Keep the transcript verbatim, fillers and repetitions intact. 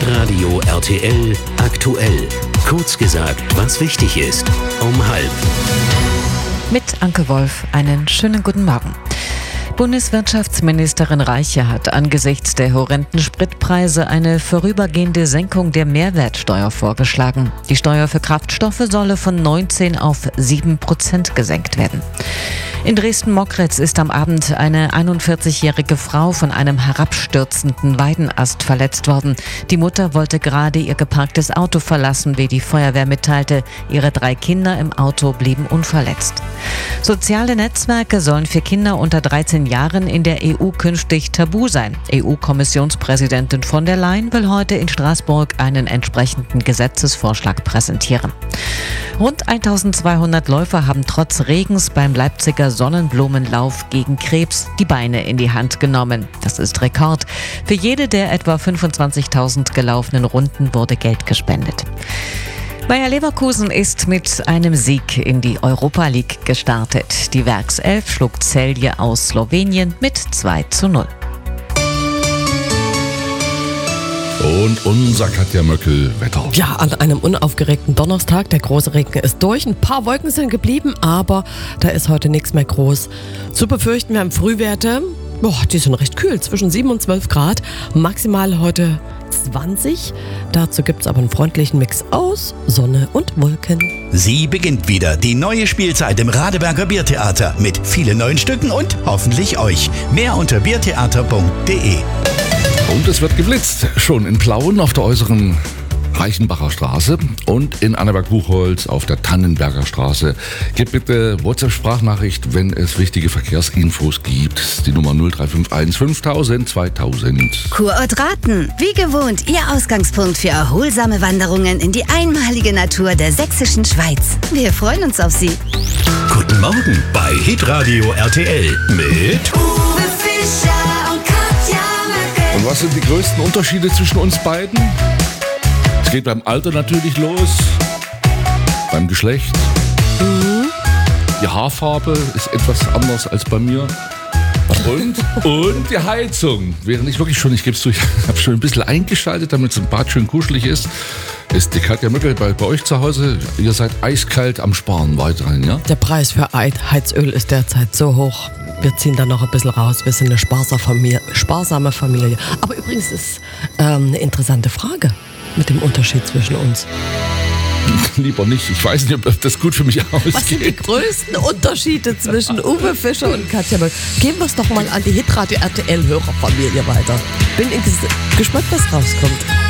Hitradio R T L aktuell. Kurz gesagt, was wichtig ist. Um halb. Mit Anke Wolf einen schönen guten Morgen. Bundeswirtschaftsministerin Reiche hat angesichts der horrenden Spritpreise eine vorübergehende Senkung der Mehrwertsteuer vorgeschlagen. Die Steuer für Kraftstoffe solle von neunzehn auf sieben Prozent gesenkt werden. In Dresden-Mockritz ist am Abend eine einundvierzigjährige Frau von einem herabstürzenden Weidenast verletzt worden. Die Mutter wollte gerade ihr geparktes Auto verlassen, wie die Feuerwehr mitteilte. Ihre drei Kinder im Auto blieben unverletzt. Soziale Netzwerke sollen für Kinder unter dreizehn Jahren in der E U künftig tabu sein. E U-Kommissionspräsidentin von der Leyen will heute in Straßburg einen entsprechenden Gesetzesvorschlag präsentieren. Rund eintausendzweihundert Läufer haben trotz Regens beim Leipziger Sonnenblumenlauf gegen Krebs die Beine in die Hand genommen. Das ist Rekord. Für jede der etwa fünfundzwanzigtausend gelaufenen Runden wurde Geld gespendet. Bayer Leverkusen ist mit einem Sieg in die Europa League gestartet. Die Werkself schlug Celje aus Slowenien mit zwei zu null. Und unser Katja Möckel Wetter. Ja, an einem unaufgeregten Donnerstag. Der große Regen ist durch. Ein paar Wolken sind geblieben, aber da ist heute nichts mehr groß zu befürchten. Wir haben Frühwerte, boah, die sind recht kühl, zwischen sieben und zwölf Grad. Maximal heute zwanzig. Dazu gibt es aber einen freundlichen Mix aus Sonne und Wolken. Sie beginnt wieder, die neue Spielzeit im Radeberger Biertheater mit vielen neuen Stücken und hoffentlich euch. Mehr unter biertheater punkt de. Und es wird geblitzt. Schon in Plauen auf der äußeren Reichenbacher Straße und in Annaberg-Buchholz auf der Tannenberger Straße. Gebt bitte WhatsApp-Sprachnachricht, wenn es wichtige Verkehrsinfos gibt. Die Nummer null drei fünf eins fünftausend zweitausend. Kurort Raten. Wie gewohnt, Ihr Ausgangspunkt für erholsame Wanderungen in die einmalige Natur der sächsischen Schweiz. Wir freuen uns auf Sie. Guten Morgen bei Hitradio R T L mit Uwe Fischer und Katja Möckel. Und was sind die größten Unterschiede zwischen uns beiden? Es geht beim Alter natürlich los, beim Geschlecht. Mhm. Die Haarfarbe ist etwas anders als bei mir. Und, und die Heizung. Während ich wirklich schon, ich gebe es zu, ich habe schon ein bisschen eingeschaltet, damit es im Bad schön kuschelig ist, ist die Katja Möckel bei, bei euch zu Hause. Ihr seid eiskalt am Sparen weiterhin, ja? Der Preis für Heizöl ist derzeit so hoch. Wir ziehen da noch ein bisschen raus. Wir sind eine sparsame Familie. Sparsame Familie. Aber übrigens ist ähm, eine interessante Frage mit dem Unterschied zwischen uns. Lieber nicht. Ich weiß nicht, ob das gut für mich ausgeht. Was sind die größten Unterschiede zwischen Uwe Fischer und Katja Möckel? Geben wir es doch mal an die Hitradio R T L-Hörerfamilie weiter. Bin ges- gespannt, was rauskommt.